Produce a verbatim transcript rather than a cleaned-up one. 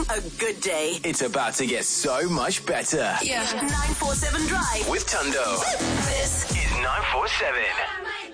A good day. It's about to get so much better. Yeah. nine four seven Drive. With Tundo. This is nine four seven.